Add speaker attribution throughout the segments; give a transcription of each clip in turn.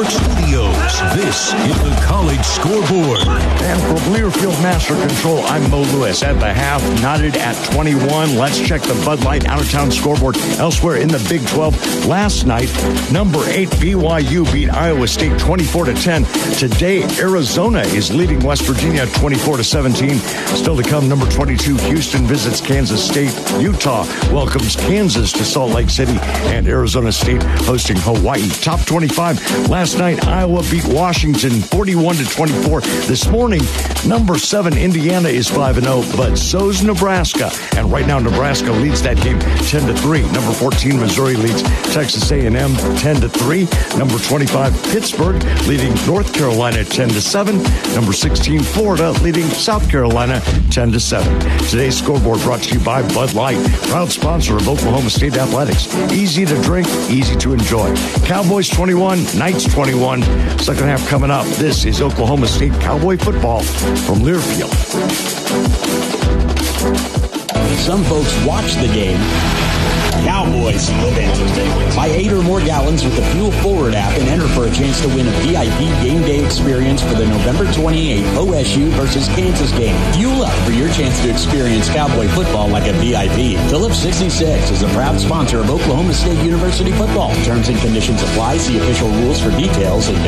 Speaker 1: Sports Studios. This is the College Scoreboard.
Speaker 2: And from Learfield Master Control, I'm Mo Lewis. At the half, knotted at 21. Let's check the Bud Light out-of-town scoreboard elsewhere in the Big 12. Last night, number 8 BYU beat Iowa State 24-10. Today, Arizona is leading West Virginia 24-17. Still to come, number 22 Houston visits Kansas State. Utah welcomes Kansas to Salt Lake City, and Arizona State hosting Hawaii. Top 25. Last night, Iowa beat Washington 41-24. This morning, number 7 Indiana is 5-0, but so's Nebraska. And right now, Nebraska leads that game 10-3. Number 14 Missouri leads Texas A&M 10-3. Number 25 Pittsburgh leading North Carolina 10-7. Number 16 Florida leading South Carolina 10-7. Today's scoreboard brought to you by Bud Light, proud sponsor of Oklahoma State Athletics. Easy to drink, easy to enjoy. Cowboys 21, Knights 21. Second half coming up. This is Oklahoma State Cowboy football from Learfield.
Speaker 3: Some folks watch the game. Cowboys live it. Buy 8 or more gallons with the Fuel Forward app and enter for a chance to win a VIP game day experience for the November 28th OSU versus Kansas game. Fuel up for your chance to experience Cowboy football like a VIP. Phillips 66 is a proud sponsor of Oklahoma State University football. Terms and conditions apply. See official rules for details at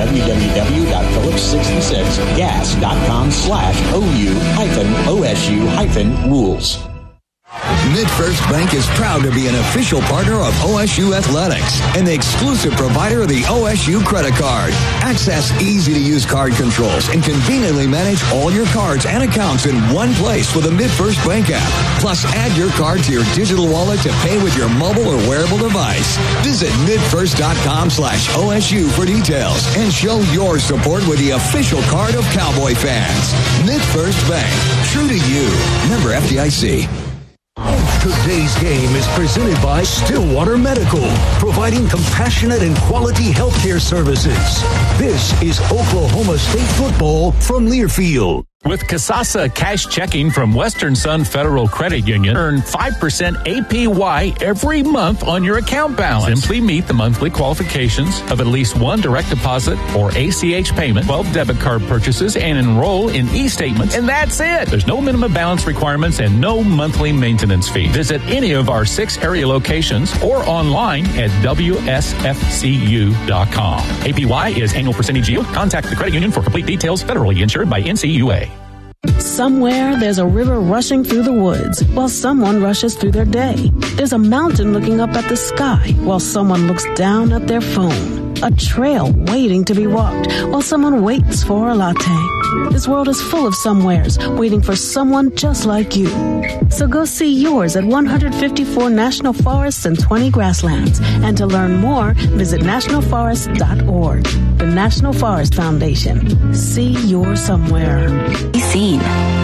Speaker 3: www.phillips66gas.com/OU-OSU-rules.
Speaker 4: MidFirst Bank is proud to be an official partner of OSU Athletics and the exclusive provider of the OSU credit card. Access easy-to-use card controls and conveniently manage all your cards and accounts in one place with a MidFirst Bank app. Plus, add your card to your digital wallet to pay with your mobile or wearable device. Visit midfirst.com/OSU for details and show your support with the official card of Cowboy fans. MidFirst Bank, true to you. Member FDIC.
Speaker 1: Today's game is presented by Stillwater Medical, providing compassionate and quality healthcare services. This is Oklahoma State football from Learfield.
Speaker 5: With Kasasa Cash Checking from Western Sun Federal Credit Union, earn 5% APY every month on your account balance. Simply meet the monthly qualifications of at least one direct deposit or ACH payment, 12 debit card purchases, and enroll in e-statements. And that's it. There's no minimum balance requirements and no monthly maintenance fee. Visit any of our 6 area locations or online at WSFCU.com. APY is annual percentage yield. Contact the credit union for complete details. Federally insured by NCUA.
Speaker 6: Somewhere there's a river rushing through the woods while someone rushes through their day. There's a mountain looking up at the sky while someone looks down at their phone. A trail waiting to be walked while someone waits for a latte. This world is full of somewheres waiting for someone just like you. So go see yours at 154 national forests and 20 grasslands. And to learn more, visit nationalforest.org. The National Forest Foundation. See your somewhere.
Speaker 7: Be seen.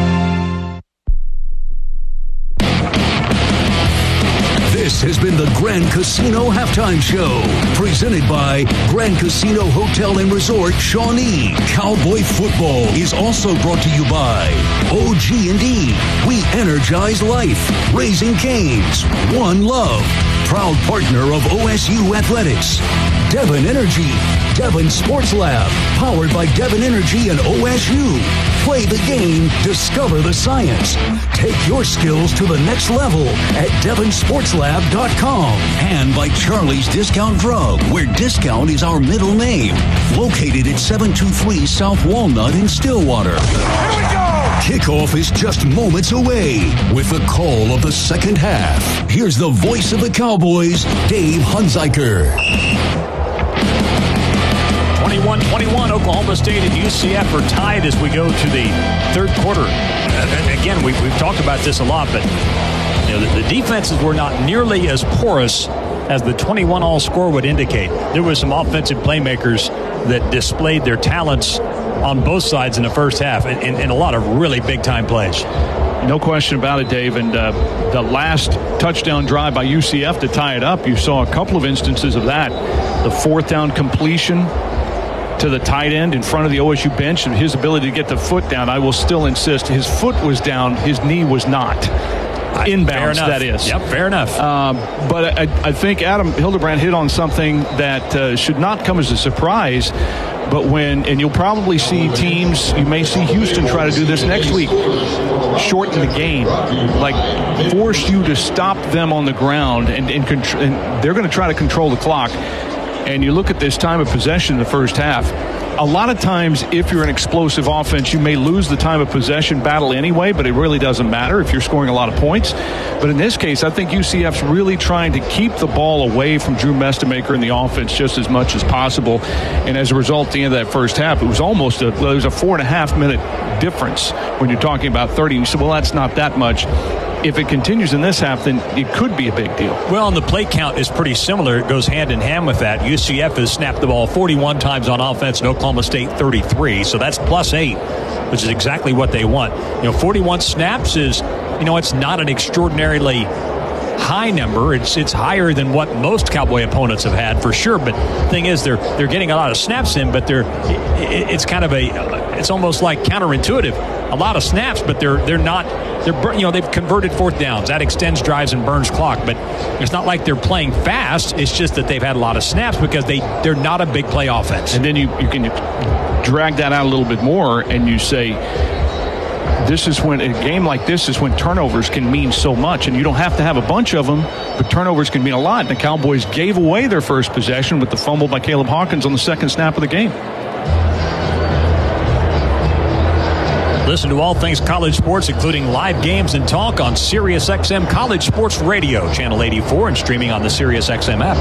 Speaker 1: This has been the Grand Casino Halftime Show, presented by Grand Casino Hotel and Resort, Shawnee. Cowboy football is also brought to you by OG&E. We energize life. Raising Cane's. One Love. Proud partner of OSU Athletics. Devon Energy. Devon Sports Lab. Powered by Devon Energy and OSU. Play the game. Discover the science. Take your skills to the next level at DevonSportsLab.com. And by Charlie's Discount Drug, where discount is our middle name. Located at 723 South Walnut in Stillwater. Here we go! Kickoff is just moments away with the call of the second half. Here's the voice of the Cowboys, Dave Hunziker.
Speaker 8: 21-21, Oklahoma State and UCF are tied as we go to the third quarter. Again, we've talked about this a lot, but you know, the defenses were not nearly as porous as the 21-all score would indicate. There were some offensive playmakers that displayed their talents on both sides in the first half, and a lot of really big-time plays.
Speaker 9: No question about it, Dave. And the last touchdown drive by UCF to tie it up, you saw a couple of instances of that. The fourth down completion to the tight end in front of the OSU bench, and his ability to get the foot down. I will still insist his foot was down, his knee was not. Inbounds, that is.
Speaker 8: Yep, fair enough.
Speaker 9: But I think Adam Hildebrand hit on something that should not come as a surprise. But and you'll probably see teams, you may see Houston try to do this next week, shorten the game, like force you to stop them on the ground, and they're going to try to control the clock. And you look at this time of possession in the first half, a lot of times if you're an explosive offense, you may lose the time of possession battle anyway, but it really doesn't matter if you're scoring a lot of points. But in this case, I think UCF's really trying to keep the ball away from Drew Mestemaker and the offense just as much as possible. And as a result, at the end of that first half, it was almost a 4.5 minute difference when you're talking about 30. And you say, well, that's not that much. If it continues in this half, then it could be a big deal.
Speaker 8: Well, and the play count is pretty similar. It goes hand in hand with that. UCF has snapped the ball 41 times on offense, and Oklahoma State 33. So that's +8, which is exactly what they want. 41 snaps is, it's not an extraordinarily high number. It's higher than what most Cowboy opponents have had for sure. But the thing is, they're getting a lot of snaps in, but it's kind of it's almost like counterintuitive. A lot of snaps, but they've converted fourth downs. That extends drives and burns clock. But it's not like they're playing fast. It's just that they've had a lot of snaps because they're not a big play offense.
Speaker 9: And then you can drag that out a little bit more, and you say, this is when a game like this is when turnovers can mean so much, and you don't have to have a bunch of them, but turnovers can mean a lot. And the Cowboys gave away their first possession with the fumble by Caleb Hawkins on the second snap of the game.
Speaker 8: Listen to all things college sports, including live games and talk on SiriusXM College Sports Radio, Channel 84, and streaming on the SiriusXM app.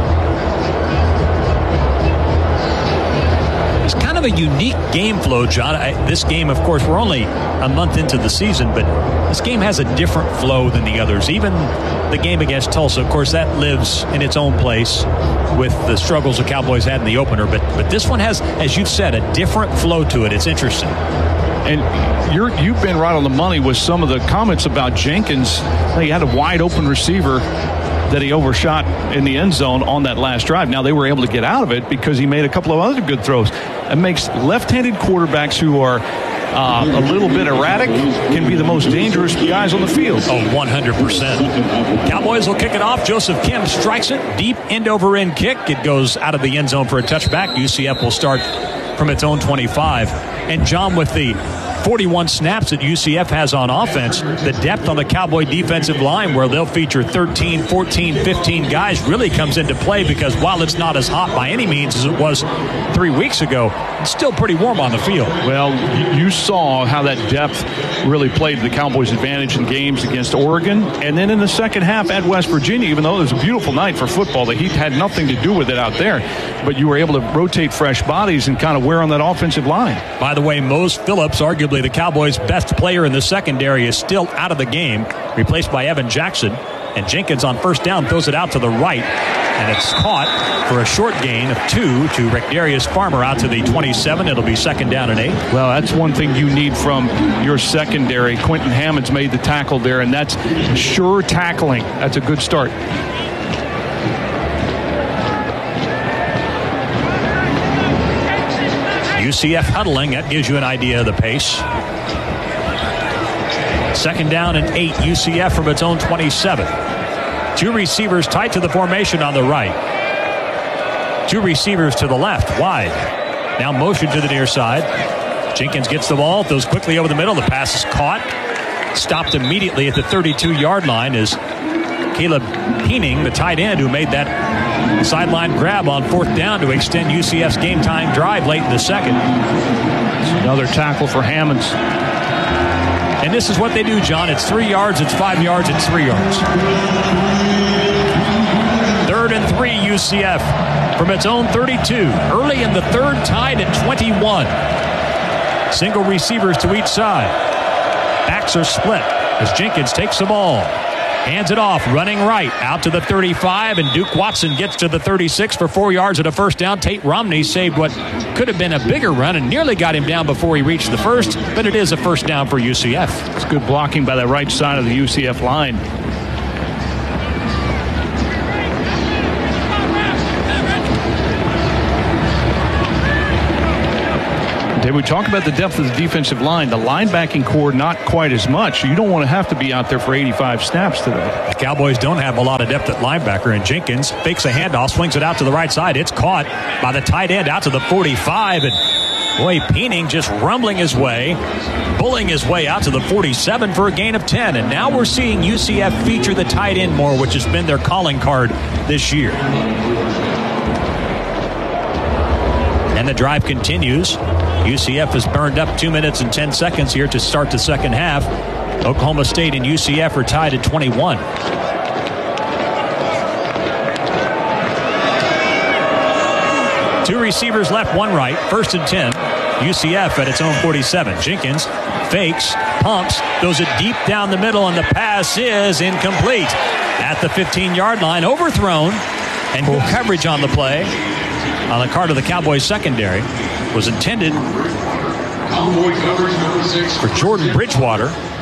Speaker 8: It's kind of a unique game flow, John. This game, of course, we're only a month into the season, but this game has a different flow than the others. Even the game against Tulsa, of course, that lives in its own place with the struggles the Cowboys had in the opener. But this one has, as you've said, a different flow to it. It's interesting.
Speaker 9: And you've been right on the money with some of the comments about Jenkins. He had a wide open receiver that he overshot in the end zone on that last drive. Now, they were able to get out of it because he made a couple of other good throws. It makes left-handed quarterbacks who are a little bit erratic can be the most dangerous guys on the field.
Speaker 8: Oh, 100%. Cowboys will kick it off. Joseph Kim strikes it. Deep end-over-end kick. It goes out of the end zone for a touchback. UCF will start from its own 25. And John, with the 41 snaps that UCF has on offense, the depth on the Cowboy defensive line where they'll feature 13, 14, 15 guys really comes into play because while it's not as hot by any means as it was 3 weeks ago, it's still pretty warm on the field.
Speaker 9: Well, you saw how that depth really played the Cowboys' advantage in games against Oregon. And then in the second half at West Virginia, even though it was a beautiful night for football, the Heat had nothing to do with it out there. But you were able to rotate fresh bodies and kind of wear on that offensive line.
Speaker 8: By the way, Mose Phillips, arguably the Cowboys' best player in the secondary, is still out of the game, replaced by Evan Jackson. And Jenkins on first down throws it out to the right. And it's caught for a short gain of 2 to Rick Darius Farmer out to the 27. It'll be second down and 8.
Speaker 9: Well, that's one thing you need from your secondary. Quentin Hammonds made the tackle there, and that's sure tackling. That's a good start.
Speaker 8: UCF huddling. That gives you an idea of the pace. Second down and 8. UCF from its own 27. 2 receivers tight to the formation on the right. 2 receivers to the left, wide. Now motion to the near side. Jenkins gets the ball, throws quickly over the middle. The pass is caught. Stopped immediately at the 32-yard line is Caleb Heening, the tight end, who made that sideline grab on fourth down to extend UCF's game-time drive late in the second.
Speaker 9: Another tackle for Hammonds.
Speaker 8: And this is what they do, John. It's 3 yards, it's 5 yards, it's 3 yards. 3rd and 3, UCF from its own 32. Early in the third, tied at 21. Single receivers to each side. Backs are split as Jenkins takes the ball. Hands it off, running right, out to the 35, and Duke Watson gets to the 36 for 4 yards and a first down. Tate Romney saved what could have been a bigger run and nearly got him down before he reached the first, but it is a first down for UCF.
Speaker 9: It's good blocking by the right side of the UCF line. Did we talk about the depth of the defensive line? The linebacking core, not quite as much. You don't want to have to be out there for 85 snaps today.
Speaker 8: The Cowboys don't have a lot of depth at linebacker, and Jenkins fakes a handoff, swings it out to the right side. It's caught by the tight end out to the 45, and boy, Peening just rumbling his way, bullying his way out to the 47 for a gain of 10. And now we're seeing UCF feature the tight end more, which has been their calling card this year. And the drive continues. UCF has burned up 2 minutes and 10 seconds here to start the second half. Oklahoma State and UCF are tied at 21. Two receivers left, one right. 1st and 10. UCF at its own 47. Jenkins fakes, pumps, throws it deep down the middle, and the pass is incomplete. At the 15-yard line, overthrown, and good coverage on the play on the part of the Cowboys secondary. Was intended for Jordan Bridgewater.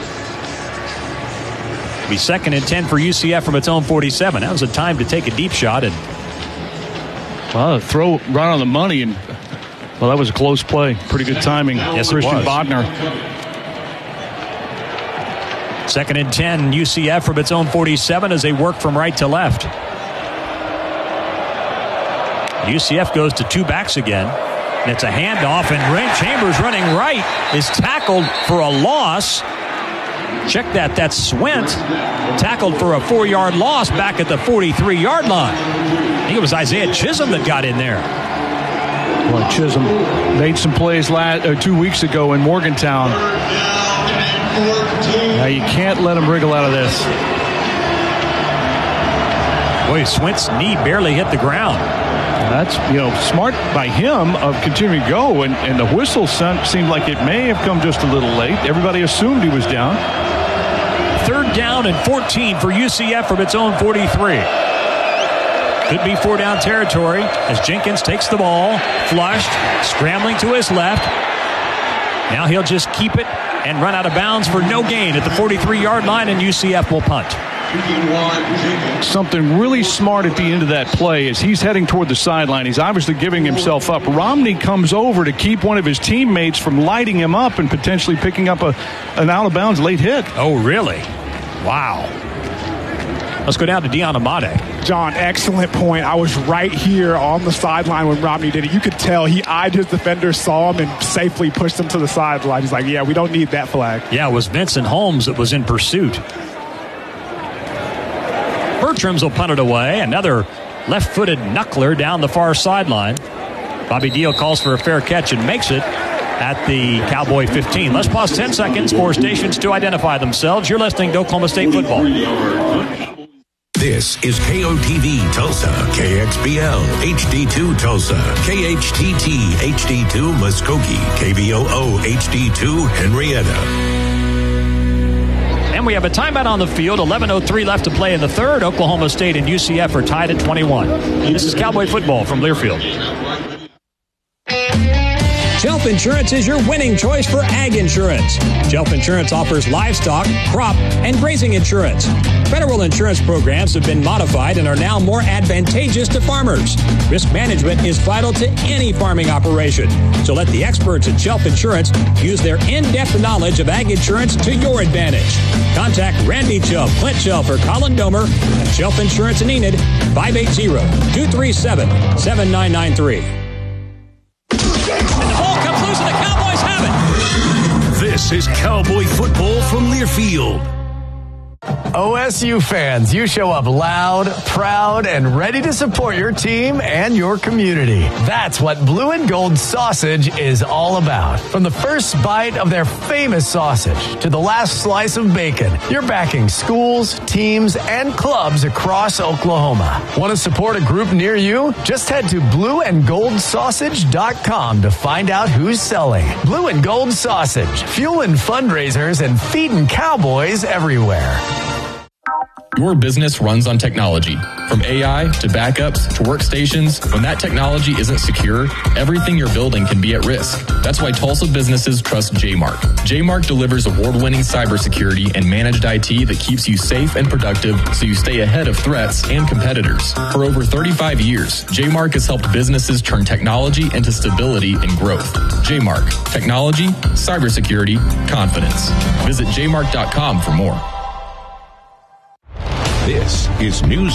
Speaker 8: Be 2nd and 10 for UCF from its own 47. That was a time to take a deep shot. And
Speaker 9: well, throw right on the money, and well, that was a close play. Pretty good timing.
Speaker 8: Yes,
Speaker 9: Christian Bodner.
Speaker 8: 2nd and 10, UCF from its own 47 as they work from right to left. UCF goes to two backs again. And it's a handoff, and Chambers running right is tackled for a loss. Check that. That's Swint tackled for a 4-yard loss back at the 43-yard line. I think it was Isaiah Chisholm that got in there.
Speaker 9: Well, Chisholm made some plays 2 weeks ago in Morgantown. Now you can't let him wriggle out of this.
Speaker 8: Boy, Swint's knee barely hit the ground.
Speaker 9: That's, smart by him of continuing to go, and the whistle seemed like it may have come just a little late. Everybody assumed he was down.
Speaker 8: 3rd down and 14 for UCF from its own 43. Could be 4-down territory as Jenkins takes the ball, flushed, scrambling to his left. Now he'll just keep it and run out of bounds for no gain at the 43-yard line, and UCF will punt.
Speaker 9: Something really smart at the end of that play is he's heading toward the sideline. He's obviously giving himself up. Romney comes over to keep one of his teammates from lighting him up and potentially picking up an out-of-bounds late hit.
Speaker 8: Oh, really? Wow. Let's go down to Dion Amade.
Speaker 7: John, excellent point. I was right here on the sideline when Romney did it. You could tell he eyed his defender, saw him, and safely pushed him to the sideline. He's like, yeah, we don't need that flag.
Speaker 8: Yeah, it was Vincent Holmes that was in pursuit. Bertrams will punt it away. Another left-footed knuckler down the far sideline. Bobby Deal calls for a fair catch and makes it at the Cowboy 15. Let's pause 10 seconds for stations to identify themselves. You're listening to Oklahoma State football.
Speaker 1: This is KOTV Tulsa, KXBL HD2 Tulsa, KHTT HD2 Muskogee, KBOO HD2 Henrietta.
Speaker 8: And we have a timeout on the field. 11:03 left to play in the third. Oklahoma State and UCF are tied at 21. This is Cowboy football from Learfield.
Speaker 10: Shelf Insurance is your winning choice for ag insurance. Shelf Insurance offers livestock, crop, and grazing insurance. Federal insurance programs have been modified and are now more advantageous to farmers. Risk management is vital to any farming operation. So let the experts at Shelf Insurance use their in-depth knowledge of ag insurance to your advantage. Contact Randy Shelf, Clint Shelf, or Colin Domer at Shelf Insurance in Enid, 580-237-7993.
Speaker 1: This is Cowboy football from Learfield.
Speaker 11: OSU fans, you show up loud, proud, and ready to support your team and your community. That's what Blue and Gold Sausage is all about. From the first bite of their famous sausage to the last slice of bacon, you're backing schools, teams, and clubs across Oklahoma. Want to support a group near you? Just head to blueandgoldsausage.com to find out who's selling. Blue and Gold Sausage, fueling fundraisers and feeding Cowboys everywhere.
Speaker 12: Your business runs on technology. From AI to backups to workstations, when that technology isn't secure, everything you're building can be at risk. That's why Tulsa businesses trust JMark. JMark delivers award-winning cybersecurity and managed IT that keeps you safe and productive so you stay ahead of threats and competitors. For over 35 years, JMark has helped businesses turn technology into stability and growth. JMark. Technology, cybersecurity, confidence. Visit jmark.com for more.
Speaker 1: This is News